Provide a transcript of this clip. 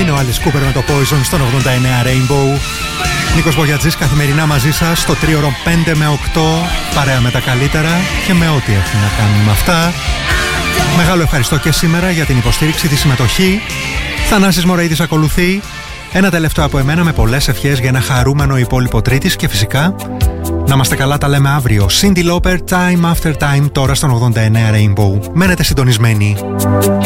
Είναι ο Alice Cooper με το Poison στον 89 Rainbow. Νίκος Βογιατζής καθημερινά μαζί σας στο τρίωρο 5 με 8, παρέα με τα καλύτερα και με ό,τι έχουν να κάνουν με αυτά. Μεγάλο ευχαριστώ και σήμερα για την υποστήριξη, τη συμμετοχή. Θανάσης Μωραΐδης ακολουθεί. Ένα τελευταίο από εμένα με πολλές ευχές για ένα χαρούμενο υπόλοιπο Τρίτης και φυσικά να είμαστε καλά, τα λέμε αύριο. Cyndi Lauper, Time After Time, τώρα στον 89 Rainbow. Μένετε συντονισμένοι.